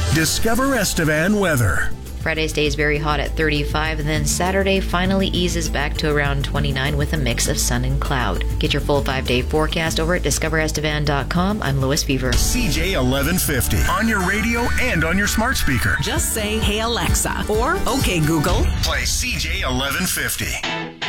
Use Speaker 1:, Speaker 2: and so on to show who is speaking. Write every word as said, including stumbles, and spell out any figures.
Speaker 1: Discover Estevan weather.
Speaker 2: Friday stays very hot at thirty-five, and then Saturday finally eases back to around twenty-nine with a mix of sun and cloud. Get your full five-day forecast over at discover estevan dot com. I'm Lois Fever.
Speaker 1: C J eleven fifty on your radio and on your smart speaker.
Speaker 3: Just say, "Hey Alexa," or "Okay Google."
Speaker 1: Play C J eleven fifty.